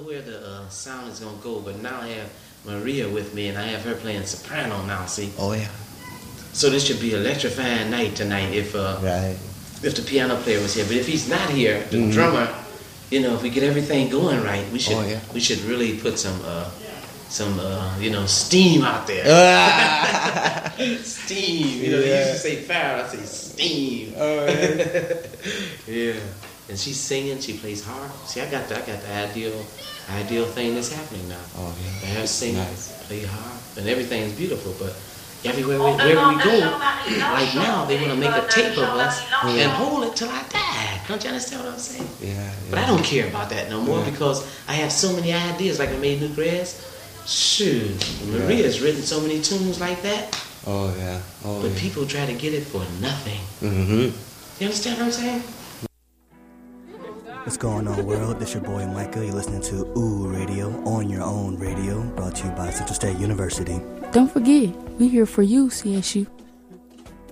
where the sound is gonna go, but now I have Maria with me, and I have her playing soprano now. See? Oh yeah. So this should be an electrifying night tonight if the piano player was here. But if he's not here, the drummer, you know, if we get everything going right, we should really put some steam out there. Steam. You know, they used to say fire. I say steam. Oh, yeah. And she's singing. She plays harp. See, I got the ideal thing that's happening now. Oh yeah. Her singing, play harp, and everything is beautiful. But everywhere we go, like now, they want to make a tape of us and hold it till I die. Don't you understand what I'm saying? Yeah. But I don't care about that no more because I have so many ideas. Like I made New Grass. Shoot, Maria's written so many tunes like that. Oh yeah. But people try to get it for nothing. Mm-hmm. You understand what I'm saying? What's going on, world? This your boy Micah. You're listening to Ooh Radio on your own radio, brought to you by Central State University. Don't forget, we're here for you, CSU.